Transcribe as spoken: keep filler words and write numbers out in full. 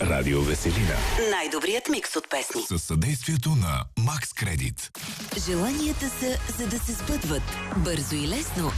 Радио Веселина. Най-добрият микс от песни. Със съдействието на Макс Кредит. Желанията са, за да се сбъдват. Бързо и лесно